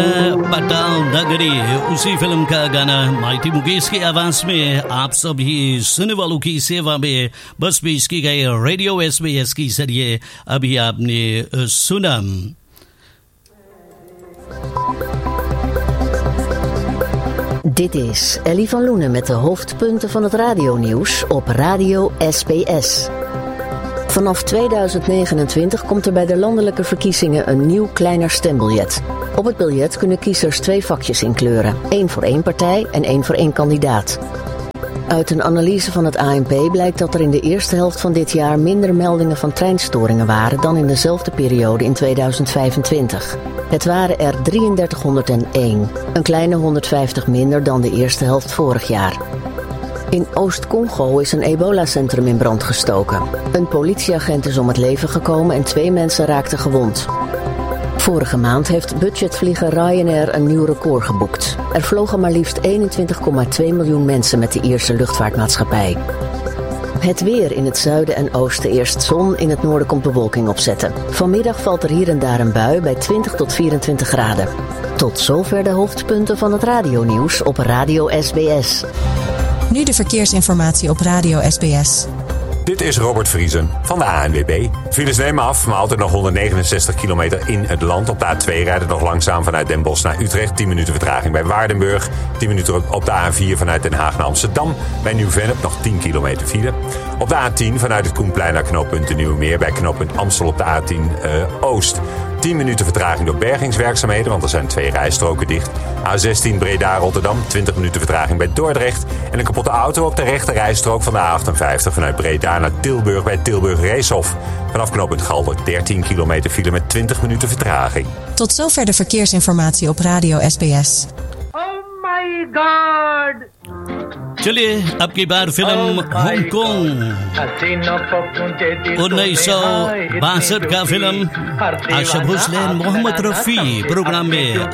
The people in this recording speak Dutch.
पटाल नगरी उसी फिल्म का गाना माइटी मुकेश की आवाज में आप सभी सुनने वालों की सेवा में बस पेश की गई रेडियो SBS की जरिए अभी आपने सुना। Dit is Ellie van Loenen met de hoofdpunten van het radionieuws op Radio SBS. Vanaf 2029 komt er bij de landelijke verkiezingen een nieuw kleiner stembiljet. Op het biljet kunnen kiezers 2 vakjes inkleuren. 1 voor 1 partij en 1 voor 1 kandidaat. Uit een analyse van het ANP blijkt dat er in de eerste helft van dit jaar minder meldingen van treinstoringen waren dan in dezelfde periode in 2025. Het waren er 3301, een kleine 150 minder dan de eerste helft vorig jaar. In Oost-Congo is een ebola-centrum in brand gestoken. Een politieagent is om het leven gekomen en 2 mensen raakten gewond. Vorige maand heeft budgetvlieger Ryanair een nieuw record geboekt. Er vlogen maar liefst 21,2 miljoen mensen met de Ierse luchtvaartmaatschappij. Het weer in het zuiden en oosten eerst zon, in het noorden komt bewolking opzetten. Vanmiddag valt er hier en daar een bui bij 20 tot 24 graden. Tot zover de hoofdpunten van het radionieuws op Radio SBS. Nu de verkeersinformatie op Radio SBS. Dit is Robert Vriesen van de ANWB. Files nemen af, maar altijd nog 169 kilometer in het land. Op de A2 rijden nog langzaam vanuit Den Bosch naar Utrecht. 10 minuten vertraging bij Waardenburg. 10 minuten op de A4 vanuit Den Haag naar Amsterdam. Bij Nieuw-Vennep nog 10 kilometer file. Op de A10 vanuit het Koenplein naar knooppunt de Nieuwe Meer. Bij knooppunt Amstel op de A10 Oost. 10 minuten vertraging door bergingswerkzaamheden, want er zijn 2 rijstroken dicht. A16 Breda-Rotterdam, 20 minuten vertraging bij Dordrecht. En een kapotte auto op de rechte rijstrook van de A58 vanuit Breda naar Tilburg bij Tilburg Reeshof. Vanaf knooppunt Galder 13 kilometer file met 20 minuten vertraging. Tot zover de verkeersinformatie op Radio SBS. Oh my God! चलिए अब की बार film Hong Kong 1962 का फिल्म आशा भोसले मोहम्मद रफी प्रोग्राम में